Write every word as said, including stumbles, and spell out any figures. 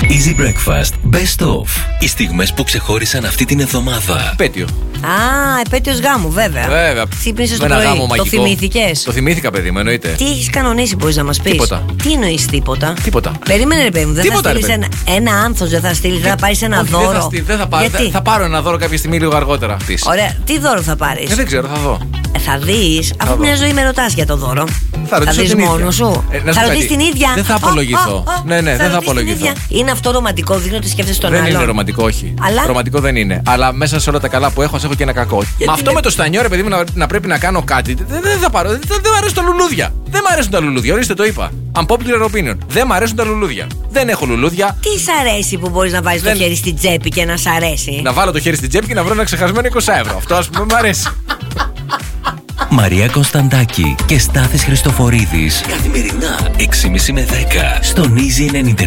Easy Breakfast Best of. Οι στιγμές που ξεχώρισαν αυτή την εβδομάδα. Επέτειο. Α, επέτειος γάμου, βέβαια. Βέβαια. Ξύπνησες Με το ένα πρωί. γάμο Το μαγικό. θυμήθηκες? Το θυμήθηκα, παιδί μου, εννοείται. Τι έχεις κανονίσει, μπορείς να μας πεις? Τίποτα. Τι εννοείς τίποτα? Τίποτα. Περίμενε, ρε παιδί μου, δεν Τίποτα, θα ρε στείλεις παιδί. ένα, ένα άνθος, δεν θα στείλεις, δεν θα πάρεις ένα Όχι, δώρο. Δεν θα, στείλ- δεν θα, πάρω, Γιατί? θα πάρω ένα δώρο κάποια στιγμή λίγο αργότερα. Της. Ωραία, τι δώρο θα πάρεις? Ε, δεν ξέρω, θα δω. Ε, θα δεις, αφού δω. μια ζωή με ρωτάς για το δώρο. Θα ρωτήσω δεις την ίδια. μόνος σου. Ε, να σου θα πω ρωτήσεις κάτι. την ίδια. Δεν θα Α, απολογηθώ. α, α, Ναι, ναι, δεν θα ρωτήσεις την απολογηθώ. ίδια. Είναι αυτό ρομαντικό, δείχνει ότι σκέφτεσαι τον Δεν άλλον. είναι ρομαντικό, όχι. Αλλά? Ρομαντικό δεν είναι. Αλλά μέσα σε όλα τα καλά που έχω, ας έχω και ένα κακό. Με αυτό με το στανιό, ρε παιδί μου, να, να πρέπει να κάνω κάτι. Δεν, δεν θα πάρω. Δεν, δεν μου αρέσουν τα λουλούδια. Δεν μου αρέσουν τα λουλούδια. Ορίστε, το είπα. Unpopular opinion. Δεν μου αρέσουν τα λουλούδια. Δεν έχω λουλούδια. Τι σ' αρέσει που μπορείς να βάλεις Δεν- το χέρι στην τσέπη και να σ' αρέσει? Να βάλω το χέρι στην τσέπη και να βρω ένα ξεχασμένο είκοσι ευρώ. Αυτό, ας πούμε, μου αρέσει. Μαρία Κωνσταντάκη και Στάθης Χριστοφορίδης. Καθημερινά έξι και μισή με δέκα στον Easy ενενήντα